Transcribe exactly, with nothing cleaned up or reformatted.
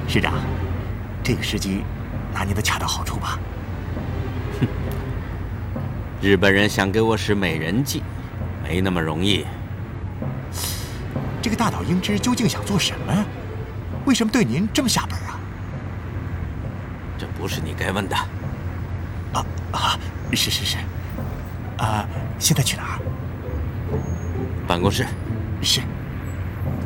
师长，这个时机拿捏得恰到好处吧？ 哼，日本人想给我使美人计，没那么容易。 这个大岛英之究竟想做什么？为什么对您这么下本啊？ 这不是你该问的。 啊啊，是是是。啊，现在去哪儿？ 办公室。 是。